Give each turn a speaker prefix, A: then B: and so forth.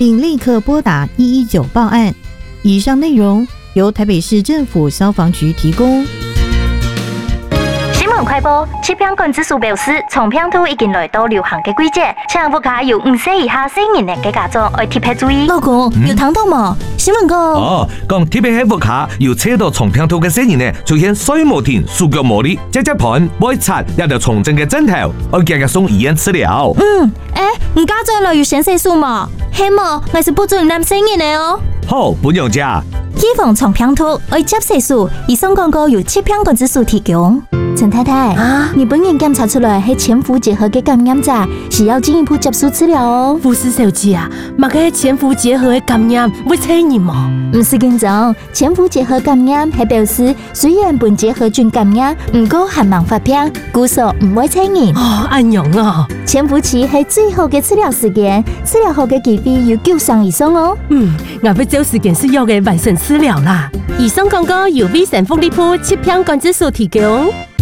A: 并立刻拨打119报案。以上内容由台北市政府消防局提供。
B: 新闻快报：疾病管制署表示，重病兔已经来到流行嘅季节，请屋企有5岁以下成人嘅家长要特别注意。
C: 老公，有听到冇？新闻讲
D: 讲特别喺屋企要测到重病兔嘅成人呢，出现睡无停、手脚无力、只盘、背擦，也就重症嘅症头，要日日送医院治疗。
C: 唔家长来有先生数嘛？希望我是不准男成人嘅哦。
D: 好，本样家。
C: 预防重病兔，要接色素。以上广告由疾病管制署提供。陈太太你本人检查出来係潜伏结核嘅感染者，是要进一步接受治疗哦。
E: 护士小姐啊，乜嘅潜伏结核嘅感染會傳染嗎？
C: 唔是咁種，潛伏結核感染係表示雖然本結核菌感染，唔過還冇發病，故所唔會傳染。
E: 安樣啊！
C: 潛伏期係最好嘅治療時間，治療後嘅機會有9成以上哦。
E: 我要找時間需要嘅完成治療啦。以上廣告由衛生福利部疾病管制署提供。